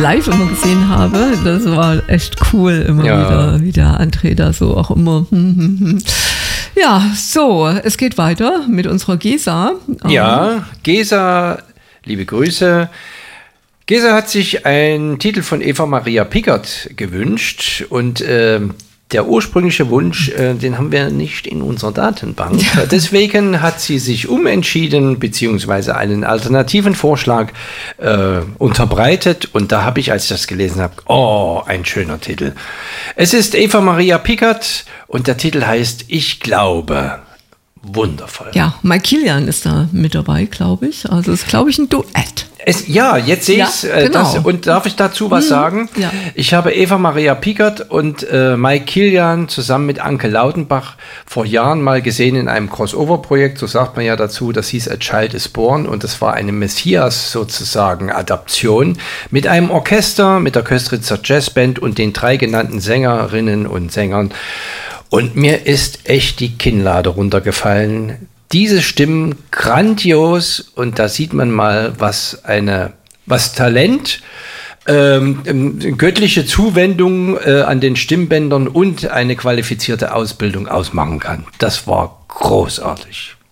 live immer gesehen habe. Das war echt cool, immer wieder, wie der André da so auch immer. Ja, so, es geht weiter mit unserer Gesa. Ja, Gesa, liebe Grüße. Gesa hat sich einen Titel von Eva Maria Pickert gewünscht und der ursprüngliche Wunsch, den haben wir nicht in unserer Datenbank. Deswegen hat sie sich umentschieden, beziehungsweise einen alternativen Vorschlag unterbreitet. Und da habe ich, als ich das gelesen habe, ein schöner Titel. Es ist Eva Maria Pickert und der Titel heißt Ich glaube. Wundervoll. Ja, Mike Kilian ist da mit dabei, glaube ich. Also ist, glaube ich, ein Duett. Jetzt sehe ich es. Genau. Und darf ich dazu was sagen? Ja. Ich habe Eva Maria Pickert und Mike Kilian zusammen mit Anke Lautenbach vor Jahren mal gesehen in einem Crossover-Projekt. So sagt man ja dazu, das hieß A Child is Born. Und das war eine Messias sozusagen Adaption mit einem Orchester, mit der Köstritzer Jazzband und den 3 genannten Sängerinnen und Sängern. Und mir ist echt die Kinnlade runtergefallen. Diese Stimmen grandios und da sieht man mal, was Talent, göttliche Zuwendung an den Stimmbändern und eine qualifizierte Ausbildung ausmachen kann. Das war großartig.